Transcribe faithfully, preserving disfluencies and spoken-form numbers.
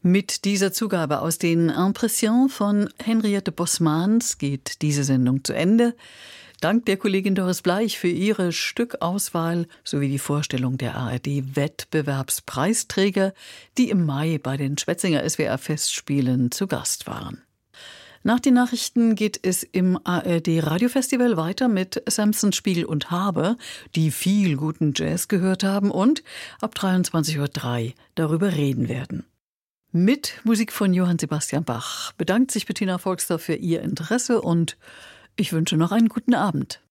Mit dieser Zugabe aus den Impressions von Henriette Bosmans geht diese Sendung zu Ende. Dank der Kollegin Doris Bleich für ihre Stückauswahl sowie die Vorstellung der A R D-Wettbewerbspreisträger, die im Mai bei den Schwetzinger S W R-Festspielen zu Gast waren. Nach den Nachrichten geht es im A R D-Radiofestival weiter mit Samson, Spiegel und Haber, die viel guten Jazz gehört haben und ab dreiundzwanzig Uhr drei darüber reden werden. Mit Musik von Johann Sebastian Bach bedankt sich Bettina Volksdorf für ihr Interesse und ich wünsche noch einen guten Abend.